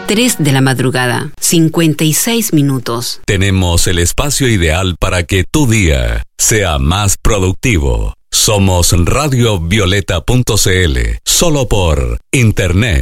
3 de la madrugada, 56 minutos. Tenemos el espacio ideal para que tu día sea más productivo. Somos radiovioleta.cl, solo por Internet.